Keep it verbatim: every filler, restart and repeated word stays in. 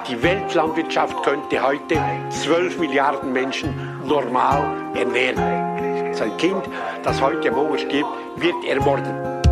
Die Weltlandwirtschaft könnte heute zwölf Milliarden Menschen normal ernähren. Sein Kind, das heute am Hunger stirbt, wird ermorden.